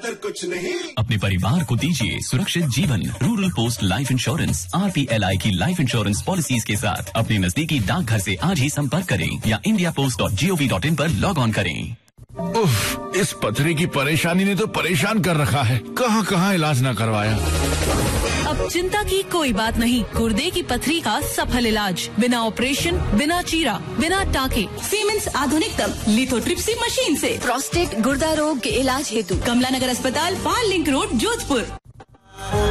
ज्यादा कुछ नहीं। अपने परिवार को दीजिए सुरक्षित जीवन। Rural post life insurance RPLI की लाइफ इंश्योरेंस पॉलिसीज के साथ अपने नजदीकी डाकघर से आज ही संपर्क करें या indiapost.gov.in पर लॉग ऑन करें। उफ, इस पथरी की परेशानी ने तो परेशान कर रखा है। कहाँ इलाज न करवाया। अब चिंता की कोई बात नहीं। गुर्दे की पथरी का सफल इलाज बिना ऑपरेशन, बिना चीरा, बिना टाके, सीमेंस आधुनिकतम लिथोट्रिप्सी मशीन से। प्रोस्टेट गुर्दा रोग के इलाज हेतु कमला नगर अस्पताल, पाल लिंक रोड, जोधपुर।